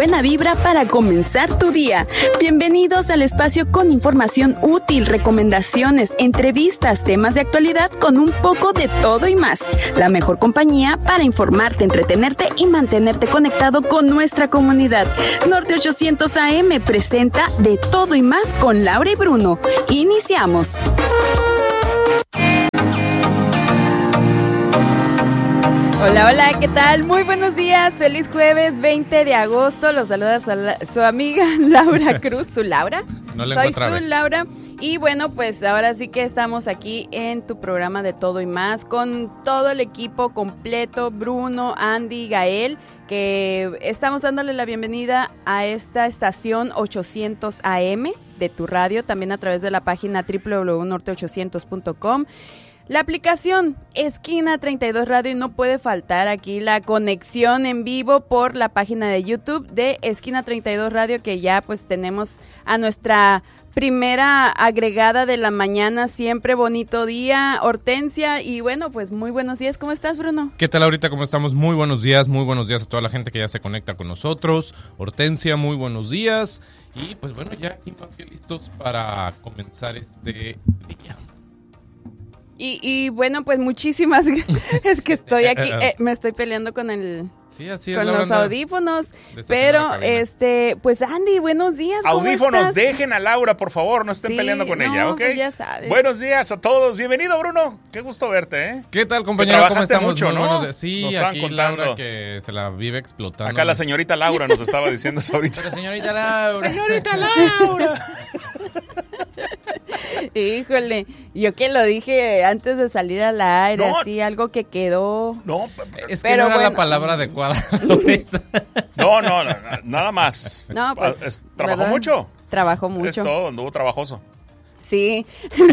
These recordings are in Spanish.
buena vibra para comenzar tu día. Bienvenidos al espacio con información útil, recomendaciones, entrevistas, temas de actualidad con un poco de todo y más. La mejor compañía para informarte, entretenerte y mantenerte conectado con nuestra comunidad. Norte 800 AM presenta De Todo y Más con Laura y Bruno. Iniciamos. Hola, hola, ¿qué tal? Muy buenos días, feliz jueves 20 de agosto. Los saluda su amiga Laura Cruz. ¿Su Laura? No le Soy su Laura. Y bueno, pues ahora sí que estamos aquí en tu programa De Todo y Más con todo el equipo completo, Bruno, Andy, Gael, que estamos dándole la bienvenida a esta estación 800 AM de tu radio, también a través de la página www.norte800.com. La aplicación Esquina 32 Radio, y no puede faltar aquí la conexión en vivo por la página de YouTube de Esquina 32 Radio, que ya pues tenemos a nuestra primera agregada de la mañana, siempre bonito día, Hortensia, y bueno, pues muy buenos días. ¿Cómo estás, Bruno? ¿Qué tal ahorita? ¿Cómo estamos? Muy buenos días a toda la gente que ya se conecta con nosotros. Hortensia, muy buenos días. Y pues bueno, ya aquí más que listos para comenzar este día. Y bueno, pues muchísimas, es que estoy aquí, me estoy peleando con el... Sí, así es, con los audífonos, pero pues Andy, buenos días. Audífonos, estás? Dejen a Laura, por favor, no estén peleando con ella, ¿ok? Pues ya sabes. Buenos días a todos, bienvenido Bruno, qué gusto verte, ¿eh? ¿Qué tal, compañero? ¿Cómo estamos? Mucho, ¿no? Sí, nos aquí contando. Laura que se la vive explotando. Acá la señorita Laura nos estaba diciendo eso ahorita. Pero señorita Laura. ¡Señorita Laura! Híjole, yo que lo dije antes de salir al aire, así, algo que quedó. No, es que no era la palabra adecuada. No, nada más. No, pues, ¿Trabajó ¿verdad? mucho? Trabajó mucho. Es todo, anduvo trabajoso. Sí.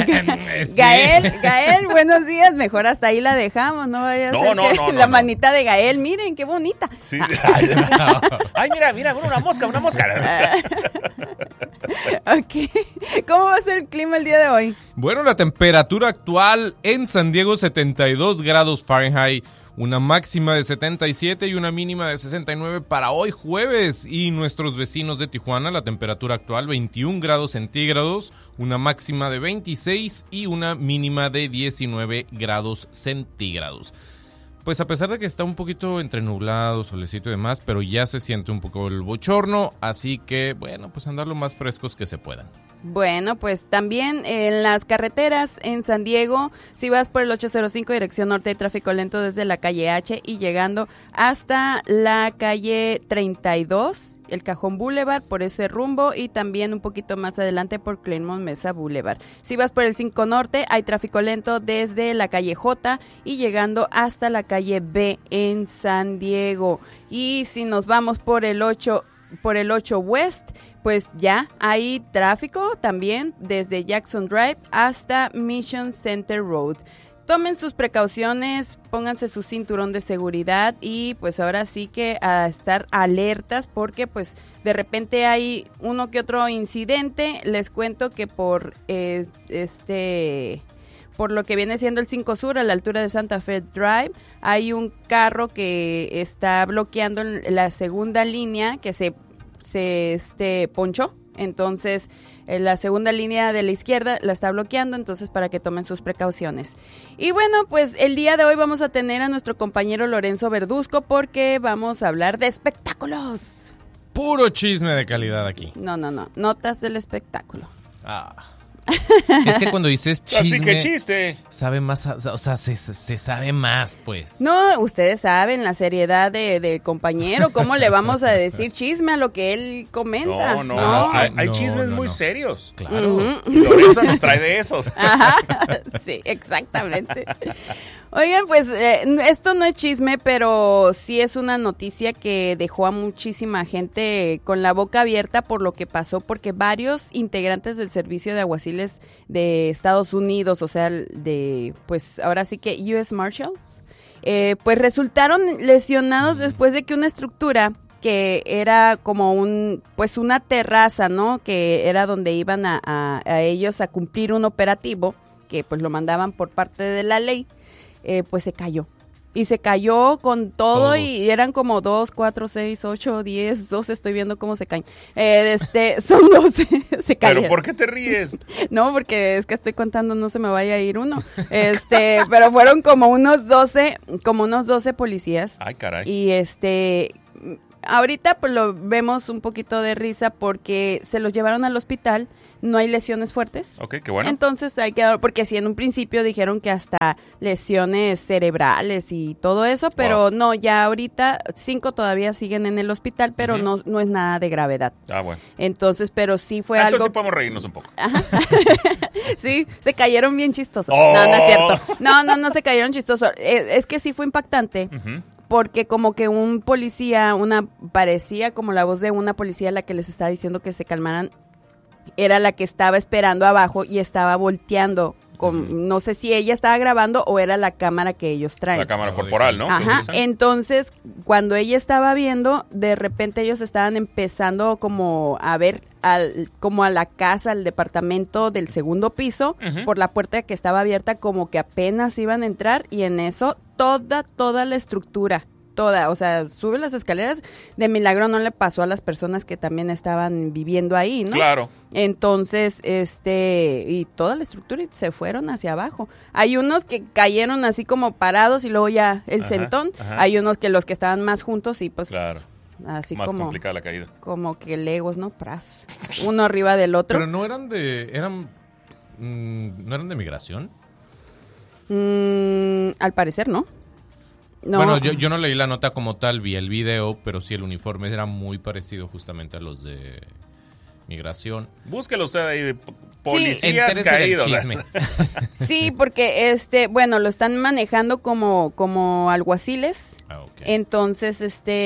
Gael, buenos días. Mejor hasta ahí la dejamos, no vaya a ser que la manita de Gael, miren qué bonita. Sí. Ay, mira, una mosca. Ok. ¿Cómo va a ser el clima el día de hoy? Bueno, la temperatura actual en San Diego 72 grados Fahrenheit, una máxima de 77 y una mínima de 69 para hoy jueves. Y nuestros vecinos de Tijuana, la temperatura actual 21 grados centígrados, una máxima de 26 y una mínima de 19 grados centígrados. Pues a pesar de que está un poquito entre nublado, solecito y demás, pero ya se siente un poco el bochorno, así que bueno, pues andar lo más frescos que se puedan. Bueno, pues también en las carreteras en San Diego, si vas por el 805 dirección norte, hay tráfico lento desde la calle H y llegando hasta la calle 32, el Cajón Boulevard, por ese rumbo, y también un poquito más adelante por Claremont Mesa Boulevard. Si vas por el 5 Norte, hay tráfico lento desde la calle J y llegando hasta la calle B en San Diego. Y si nos vamos por el 8 West, pues ya hay tráfico también desde Jackson Drive hasta Mission Center Road. Tomen sus precauciones, pónganse su cinturón de seguridad y pues ahora sí que a estar alertas porque pues de repente hay uno que otro incidente. Les cuento que por lo que viene siendo el 5 Sur, a la altura de Santa Fe Drive, hay un carro que está bloqueando la segunda línea que se ponchó. Entonces, la segunda línea de la izquierda la está bloqueando, entonces para que tomen sus precauciones. Y bueno, pues el día de hoy vamos a tener a nuestro compañero Lorenzo Verduzco porque vamos a hablar de espectáculos. Puro chisme de calidad aquí. No, notas del espectáculo. Es que cuando dices chisme, así que chiste, sabe más, o sea, se sabe más, pues. No, ustedes saben la seriedad de compañero, ¿cómo le vamos a decir chisme a lo que él comenta? No. Hay chismes muy serios. Claro. Lorenzo nos trae de esos. Ajá, sí, exactamente. Oigan, pues esto no es chisme, pero sí es una noticia que dejó a muchísima gente con la boca abierta por lo que pasó, porque varios integrantes del servicio de aguaciles de Estados Unidos, o sea, pues ahora sí que US Marshals, pues resultaron lesionados después de que una estructura que era como una terraza, ¿no? Que era donde iban a ellos a cumplir un operativo, que pues lo mandaban por parte de la ley, pues se cayó. Y se cayó con todo Todos. y eran como 2, 4, 6, 8, 10, 12, estoy viendo cómo se caen. Son 12, se cayeron. ¿Pero por qué te ríes? No, porque es que estoy contando, no se me vaya a ir uno. Pero fueron como unos 12 policías. Ay, caray. Y ahorita pues lo vemos un poquito de risa porque se los llevaron al hospital, no hay lesiones fuertes. Ok, qué bueno. Entonces hay que, porque sí, en un principio dijeron que hasta lesiones cerebrales y todo eso, pero no, ya ahorita 5 todavía siguen en el hospital, pero no es nada de gravedad. Ah, bueno. Entonces, pero sí fue Entonces algo... sí podemos reírnos un poco. Sí, se cayeron bien chistosos. Oh. No, no es cierto. No se cayeron chistosos. Es que sí fue impactante. Ujú. Porque como que un policía, parecía como la voz de una policía la que les estaba diciendo que se calmaran, era la que estaba esperando abajo y estaba volteando. No sé si ella estaba grabando o era la cámara que ellos traen. La cámara corporal, ¿no? Ajá, entonces cuando ella estaba viendo, de repente ellos estaban empezando como a ver como a la casa, al departamento del segundo piso, por la puerta que estaba abierta, como que apenas iban a entrar y en eso toda la estructura, o sea, sube las escaleras, de milagro no le pasó a las personas que también estaban viviendo ahí, ¿no? Claro. Entonces, y toda la estructura se fueron hacia abajo. Hay unos que cayeron así como parados y luego ya el sentón. Hay unos que los que estaban más juntos y pues Claro. así Más como complicada la caída. como que legos, ¿no? Pras. Uno arriba del otro. Pero no eran ¿no eran de migración? Al parecer, ¿no? No. Bueno, yo no leí la nota como tal, vi el video, pero sí el uniforme era muy parecido justamente a los de migración. Búsquelo usted ahí, policías Entérese del caídos. chisme. Sí, porque bueno, lo están manejando como alguaciles. Ah, ok. Entonces,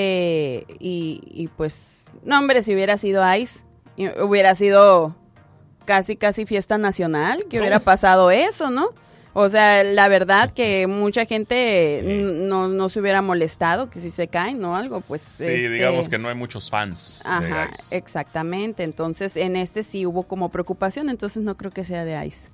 y pues, no, hombre, si hubiera sido ICE, hubiera sido casi fiesta nacional, que hubiera pasado eso, ¿no? O sea, la verdad que mucha gente no se hubiera molestado, que si se caen o algo, pues... Sí, digamos que no hay muchos fans de Ajá, ICE. exactamente. Entonces, en sí hubo como preocupación, entonces no creo que sea de ICE.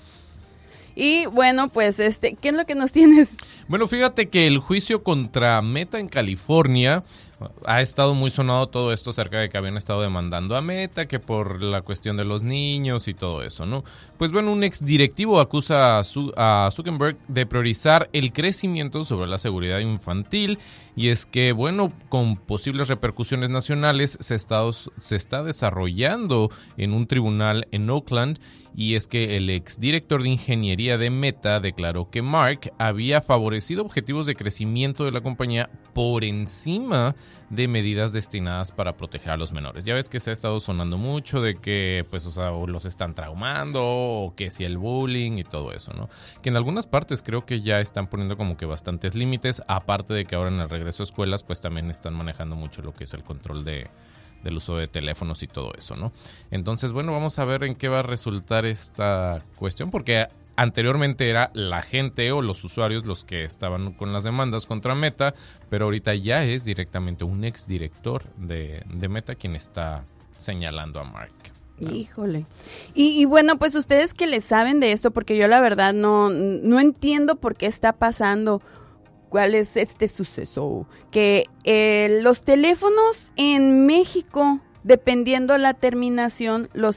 Y bueno, pues, ¿qué es lo que nos tienes? Bueno, fíjate que el juicio contra Meta en California ha estado muy sonado todo esto acerca de que habían estado demandando a Meta, que por la cuestión de los niños y todo eso, ¿no? Pues bueno, un exdirectivo acusa a Zuckerberg de priorizar el crecimiento sobre la seguridad infantil, y es que, bueno, con posibles repercusiones nacionales se está desarrollando en un tribunal en Oakland, y es que el exdirector de ingeniería de Meta declaró que Mark había favorecido objetivos de crecimiento de la compañía por encima de medidas destinadas para proteger a los menores. Ya ves que se ha estado sonando mucho de que, pues, o sea, o los están traumando, o que si el bullying y todo eso, ¿no? Que en algunas partes creo que ya están poniendo como que bastantes límites, aparte de que ahora en el regreso a escuelas, pues también están manejando mucho lo que es el control del uso de teléfonos y todo eso, ¿no? Entonces, bueno, vamos a ver en qué va a resultar esta cuestión, porque anteriormente era la gente o los usuarios los que estaban con las demandas contra Meta, pero ahorita ya es directamente un exdirector de Meta quien está señalando a Mark. Híjole. Y bueno, pues ustedes que le saben de esto, porque yo la verdad no entiendo por qué está pasando. ¿Cuál es este suceso? Que los teléfonos en México, dependiendo la terminación, los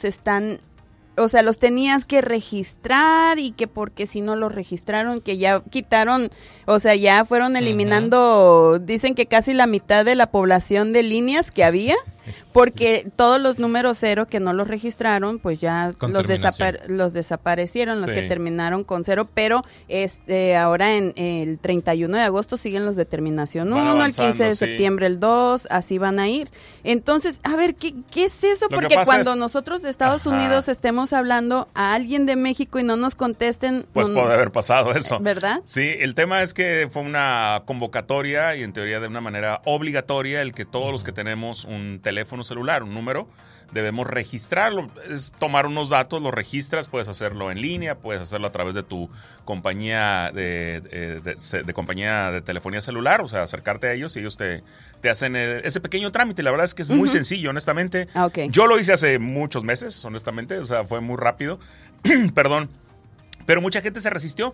tenías que registrar, y que porque si no los registraron, que ya quitaron, o sea, ya fueron eliminando, dicen que casi la mitad de la población de líneas que había, porque todos los números 0 que no los registraron, pues ya los desaparecieron, los que terminaron con 0, pero ahora en el 31 de agosto siguen los de terminación 1, el 15 de septiembre el 2, así van a ir. Entonces, a ver, ¿qué es eso? Porque cuando nosotros de Estados Unidos estemos hablando a alguien de México y no nos contesten... Pues puede haber pasado eso. ¿Verdad? Sí, el tema es que fue una convocatoria y en teoría de una manera obligatoria el que todos los que tenemos un teléfono celular, un número, debemos registrarlo. Es tomar unos datos, los registras, puedes hacerlo en línea, puedes hacerlo a través de tu compañía de compañía de telefonía celular, o sea, acercarte a ellos y ellos te hacen ese pequeño trámite. La verdad es que es muy sencillo, honestamente. Okay. Yo lo hice hace muchos meses, honestamente, o sea, fue muy rápido. Perdón. Pero mucha gente se resistió.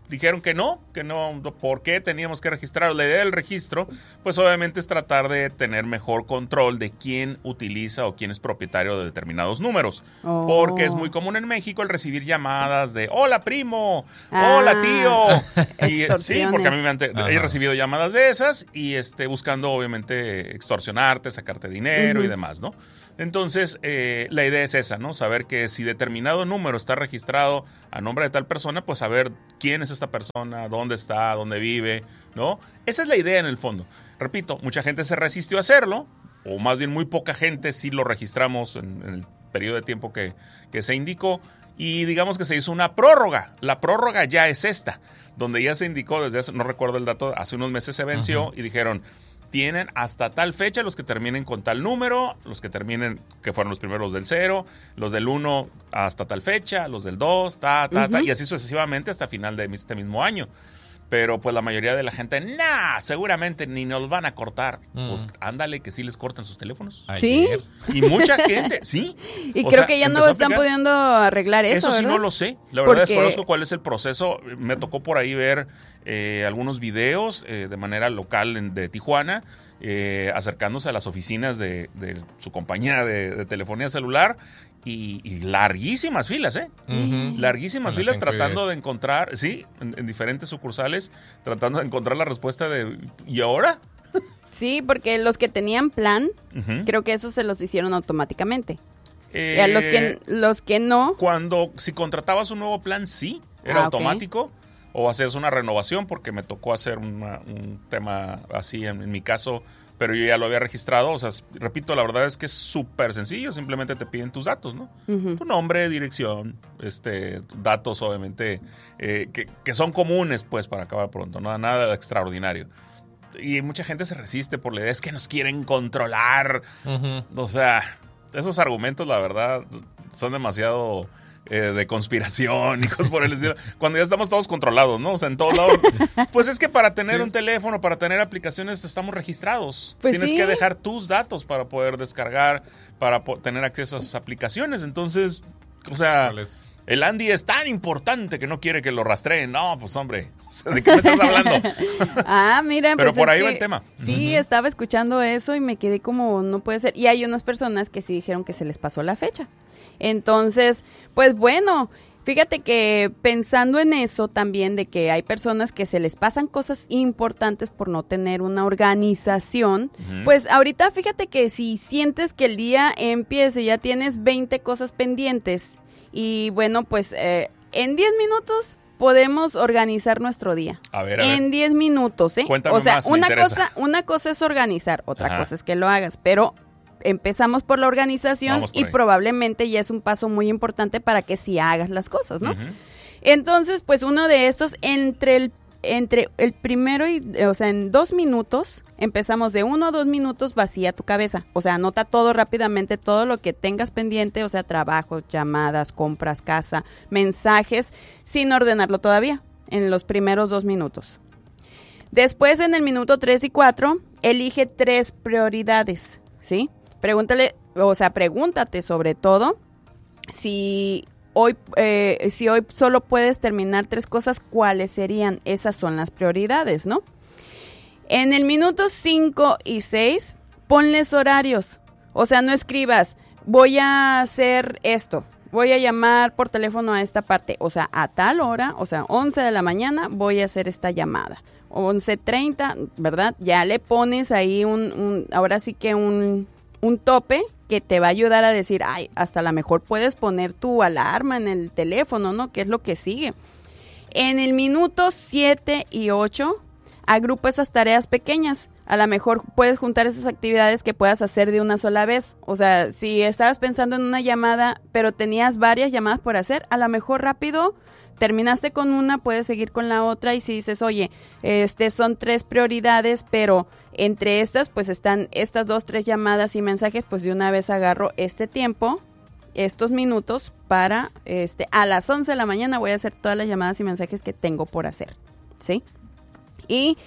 dijeron que no, ¿por qué teníamos que registrar? La idea del registro, pues obviamente es tratar de tener mejor control de quién utiliza o quién es propietario de determinados números. Porque es muy común en México el recibir llamadas de, hola primo, hola tío. Y, sí, porque a mí he recibido llamadas de esas y buscando obviamente extorsionarte, sacarte dinero y demás, ¿no? Entonces, la idea es esa, ¿no? Saber que si determinado número está registrado a nombre de tal persona, pues saber quién es esta persona, dónde está, dónde vive, ¿no? Esa es la idea en el fondo. Repito, mucha gente se resistió a hacerlo, o más bien muy poca gente sí lo registramos en el periodo de tiempo que se indicó, y digamos que se hizo una prórroga. La prórroga ya es esta, donde ya se indicó desde hace, no recuerdo el dato, hace unos meses se venció y dijeron, tienen hasta tal fecha los que terminen con tal número, los que terminen, que fueron los primeros del 0, los del 1 hasta tal fecha, los del 2, y así sucesivamente hasta final de este mismo año. Pero pues la mayoría de la gente, seguramente ni nos van a cortar. Pues ándale, que sí les cortan sus teléfonos. ¿Sí? Y mucha gente, sí. Y creo que ya no están pudiendo arreglar eso, Eso sí, ¿verdad? no lo sé. La verdad desconozco cuál es el proceso. Me tocó por ahí ver algunos videos de manera local de Tijuana, acercándose a las oficinas de su compañía de telefonía celular. Y larguísimas filas, larguísimas filas tratando de encontrar, en diferentes sucursales, tratando de encontrar la respuesta de ¿y ahora? Sí, porque los que tenían plan, creo que esos se los hicieron automáticamente. Los que no. Si contratabas un nuevo plan, sí, era automático. O hacías una renovación, porque me tocó hacer un tema así en mi caso, pero yo ya lo había registrado. O sea, repito, la verdad es que es súper sencillo. Simplemente te piden tus datos, ¿no? Tu nombre, dirección, datos obviamente que son comunes, pues, para acabar pronto. No nada extraordinario. Y mucha gente se resiste por la idea, es que nos quieren controlar. O sea, esos argumentos, la verdad, son demasiado de conspiración y cosas por el estilo. Cuando ya estamos todos controlados, ¿no? O sea, en todos lados. Pues es que para tener un teléfono, para tener aplicaciones, estamos registrados. Pues tienes que dejar tus datos para poder descargar, para tener acceso a esas aplicaciones. Entonces, o sea, el Andy es tan importante que no quiere que lo rastreen. No, pues hombre, ¿de qué me estás hablando? Mira, pero pues por ahí va el tema. Sí, estaba escuchando eso y me quedé como, no puede ser. Y hay unas personas que sí dijeron que se les pasó la fecha. Entonces, pues bueno, fíjate que pensando en eso también, de que hay personas que se les pasan cosas importantes por no tener una organización, pues ahorita fíjate que si sientes que el día empiece, ya tienes 20 cosas pendientes y bueno, pues en 10 minutos podemos organizar nuestro día. A ver. En 10 minutos, ¿eh? Cuéntame más, una cosa es organizar, otra cosa es que lo hagas, pero empezamos por la organización y probablemente ya es un paso muy importante para que sí hagas las cosas, ¿no? Entonces, pues uno de estos, entre el primero o sea, en 2 minutos, empezamos de 1 a 2 minutos, vacía tu cabeza. O sea, anota todo rápidamente, todo lo que tengas pendiente, o sea, trabajo, llamadas, compras, casa, mensajes, sin ordenarlo todavía, en los primeros 2 minutos. Después, en el minuto 3 y 4, elige 3 prioridades, ¿sí? Pregúntate sobre todo si hoy solo puedes terminar 3 cosas, ¿cuáles serían? Esas son las prioridades, ¿no? En el minuto 5 y 6, ponles horarios. O sea, no escribas, voy a hacer esto, voy a llamar por teléfono a esta parte. O sea, a tal hora, o sea, 11 de la mañana voy a hacer esta llamada. 11:30, ¿verdad? Ya le pones ahí ahora sí que un tope que te va a ayudar a decir, hasta a lo mejor puedes poner tu alarma en el teléfono, ¿no? Que es lo que sigue. En el minuto 7 y 8, agrupa esas tareas pequeñas. A lo mejor puedes juntar esas actividades que puedas hacer de una sola vez. O sea, si estabas pensando en una llamada, pero tenías varias llamadas por hacer, a lo mejor rápido terminaste con una, puedes seguir con la otra. Y si dices, oye, son 3 prioridades, pero entre estas, pues están estas 2, 3 llamadas y mensajes, pues de una vez agarro este tiempo, estos minutos para, a las 11 de la mañana voy a hacer todas las llamadas y mensajes que tengo por hacer, ¿sí? Y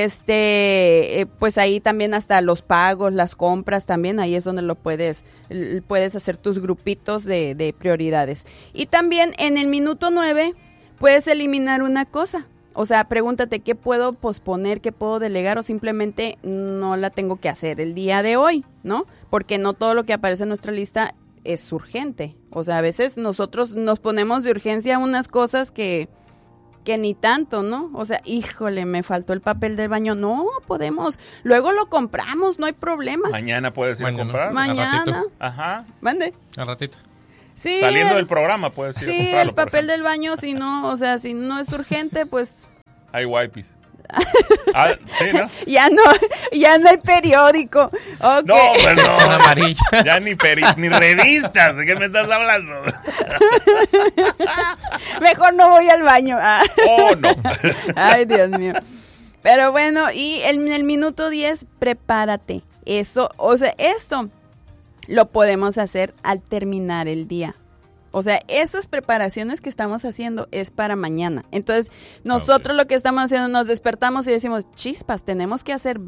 pues ahí también hasta los pagos, las compras también, ahí es donde puedes hacer tus grupitos de prioridades. Y también en el minuto 9 puedes eliminar una cosa. O sea, pregúntate qué puedo posponer, qué puedo delegar o simplemente no la tengo que hacer el día de hoy, ¿no? Porque no todo lo que aparece en nuestra lista es urgente. O sea, a veces nosotros nos ponemos de urgencia unas cosas que ni tanto, ¿no? O sea, híjole, me faltó el papel del baño. No, podemos. Luego lo compramos, no hay problema. Mañana puedes ir a comprar. Mañana. Ajá. Mande. Al ratito. Sí, saliendo del programa puedes ir a comprarlo. Sí, el papel del baño, si no, o sea, si no es urgente, pues... Hay wipes. Sí, ¿no? Ya no hay periódico. Okay. No, pues no. Son amarillas. Ya ni revistas. ¿De qué me estás hablando? Mejor no voy al baño. Oh, no. Ay, Dios mío. Pero bueno, y en el minuto 10, prepárate. Eso, o sea, esto lo podemos hacer al terminar el día. O sea, esas preparaciones que estamos haciendo es para mañana. Entonces, nosotros lo que estamos haciendo, nos despertamos y decimos, chispas, tenemos que hacer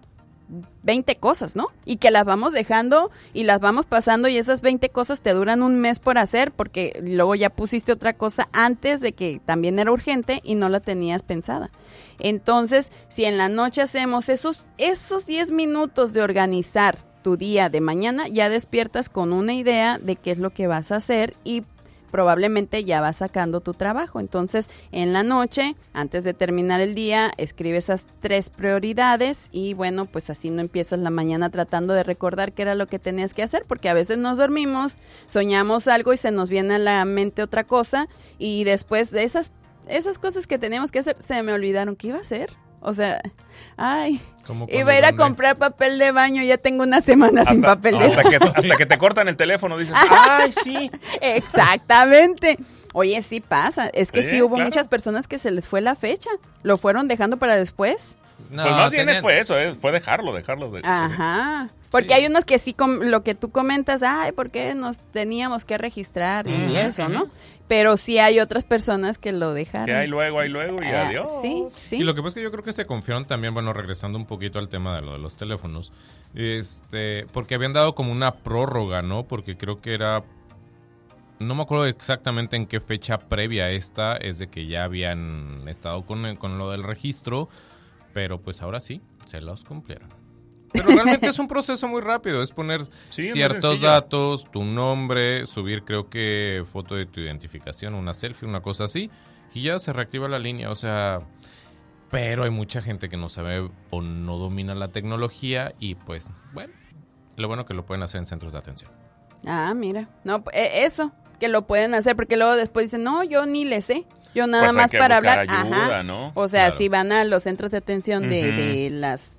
20 cosas, ¿no? Y que las vamos dejando y las vamos pasando y esas 20 cosas te duran un mes por hacer porque luego ya pusiste otra cosa antes de que también era urgente y no la tenías pensada. Entonces, si en la noche hacemos esos 10 minutos de organizar tu día de mañana, ya despiertas con una idea de qué es lo que vas a hacer y probablemente ya vas sacando tu trabajo. Entonces, en la noche, antes de terminar el día, escribe esas 3 prioridades y bueno, pues así no empiezas la mañana tratando de recordar qué era lo que tenías que hacer, porque a veces nos dormimos, soñamos algo y se nos viene a la mente otra cosa y después de esas cosas que teníamos que hacer, se me olvidaron qué iba a hacer. O sea, ay, iba a ir a comprar papel de baño, ya tengo una semana sin papel de baño. Hasta que te cortan el teléfono, dices, ¡ay, sí! Exactamente. Oye, sí pasa. Es que sí hubo claro. muchas personas que se les fue la fecha. Lo fueron dejando para después. No, pues más bien fue eso, fue dejarlo. Ajá. Porque hay unos que sí, lo que tú comentas, ay, ¿por qué nos teníamos que registrar y eso, no? Pero sí hay otras personas que lo dejaron. Que hay luego y adiós. Sí. Y lo que pasa es que yo creo que se confiaron también, bueno, regresando un poquito al tema de lo de los teléfonos, porque habían dado como una prórroga, ¿no? Porque creo que era, no me acuerdo exactamente en qué fecha previa a esta, es de que ya habían estado con lo del registro, pero pues ahora sí, se los cumplieron. Pero realmente es un proceso muy rápido, es poner ciertos datos, tu nombre, subir creo que foto de tu identificación, una selfie, una cosa así, y ya se reactiva la línea, o sea, pero hay mucha gente que no sabe o no domina la tecnología y pues, bueno, lo bueno que lo pueden hacer en centros de atención. Ah, mira, no, eso, que lo pueden hacer, porque luego después dicen, no, yo ni le sé. Yo nada pues más para hablar. Ayuda, ¿no? O sea, claro. Si van a los centros de atención de las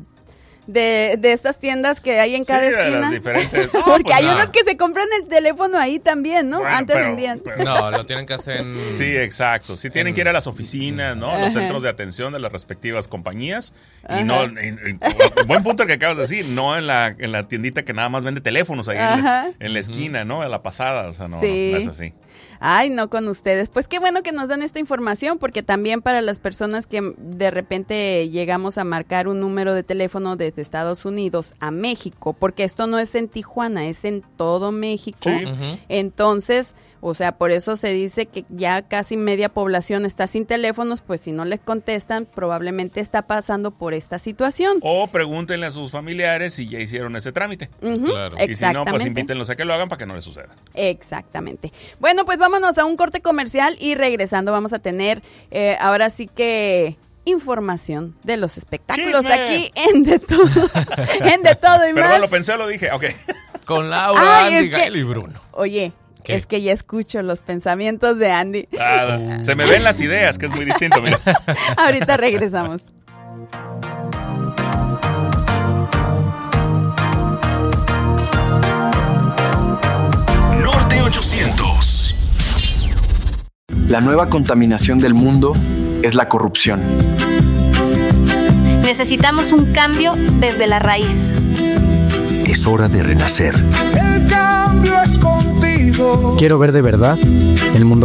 de estas tiendas que hay en cada esquina. De las diferentes. Porque pues hay unos que se compran el teléfono ahí también, ¿no? Bueno, antes vendían. No, lo tienen que hacer en... Sí, exacto. Sí tienen que ir a las oficinas, ¿no? Los centros de atención de las respectivas compañías. Y no, buen punto el que acabas de decir, no en la tiendita que nada más vende teléfonos ahí en la esquina, ¿no? A la pasada, o sea, no es así. Ay, no con ustedes. Pues qué bueno que nos dan esta información, porque también para las personas que de repente llegamos a marcar un número de teléfono desde Estados Unidos a México, porque esto no es en Tijuana, es en todo México. Sí. Entonces, o sea, por eso se dice que ya casi media población está sin teléfonos, pues si no les contestan, probablemente está pasando por esta situación. O pregúntenle a sus familiares si ya hicieron ese trámite. Claro. Y si no, pues invítenlos a que lo hagan para que no les suceda. Exactamente. Bueno, pues vámonos a un corte comercial y regresando vamos a tener ahora sí que información de los espectáculos. ¡Chisme! Aquí en De Todo. En De Todo y Perdón, más. lo pensé o lo dije. Ok. Con Laura, Ay, Andy, es que- Gael y Bruno. Oye, ¿Qué? es que ya escucho los pensamientos de Andy. Se me ven las ideas, que es muy distinto. Mira. Ahorita regresamos. Norte 800. La nueva contaminación del mundo es la corrupción. Necesitamos un cambio desde la raíz. Es hora de renacer. El cambio es contigo. Quiero ver de verdad el mundo